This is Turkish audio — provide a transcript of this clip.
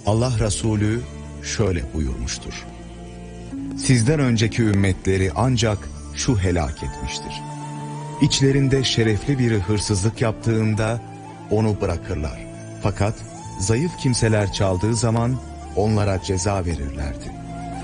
Allah Resulü şöyle buyurmuştur: sizden önceki ümmetleri ancak şu helak etmiştir: İçlerinde şerefli biri hırsızlık yaptığında onu bırakırlar. Fakat zayıf kimseler çaldığı zaman onlara ceza verirlerdi.